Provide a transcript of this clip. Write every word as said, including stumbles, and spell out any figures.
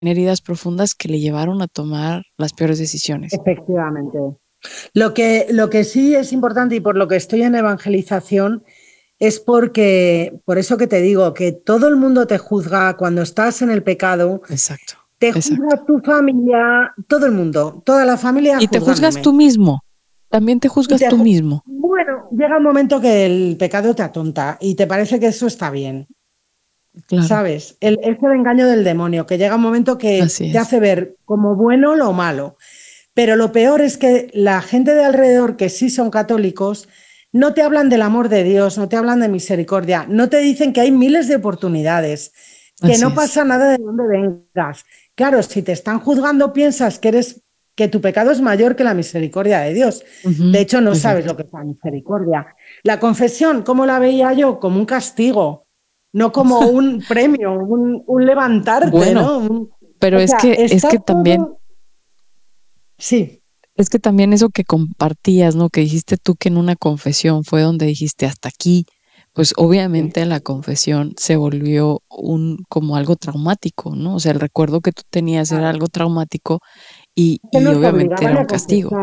heridas profundas que le llevaron a tomar las peores decisiones. Efectivamente. Lo que, lo que sí es importante y por lo que estoy en evangelización es porque, por eso que te digo, que todo el mundo te juzga cuando estás en el pecado. Exacto. Te juzga Exacto. tu familia, todo el mundo, toda la familia Y te juzgas juzgándome. tú mismo. También te Y juzgas te, tú mismo. bueno, llega un momento que el pecado te atonta y te parece que eso está bien. Claro. ¿Sabes? El, es el engaño del demonio, que llega un momento que Así te es. hace ver como bueno lo malo. Pero lo peor es que la gente de alrededor, que sí son católicos, no te hablan del amor de Dios, no te hablan de misericordia, no te dicen que hay miles de oportunidades, que Así no es. pasa nada de donde vengas. Claro, si te están juzgando, piensas que eres, que tu pecado es mayor que la misericordia de Dios. De Ujú. hecho, no sabes Exacto. lo que es la misericordia. La confesión, ¿cómo la veía yo? Como un castigo, no como un premio, un, un levantarte, Bueno, ¿no? Un- pero o es sea, que, es está que también, todo. Sí, es que también eso que compartías, ¿no? Que dijiste tú que en una confesión fue donde dijiste hasta aquí, pues sí. obviamente la confesión se volvió un como algo traumático, ¿no? O sea, el recuerdo que tú tenías era Claro. algo traumático y, Que y nos obviamente era obligaban un a confesar. castigo.